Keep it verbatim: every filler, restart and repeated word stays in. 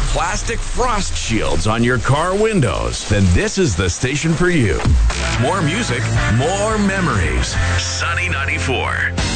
plastic frost shields on your car windows, then this is the station for you. More music, more memories. Sunny ninety-four.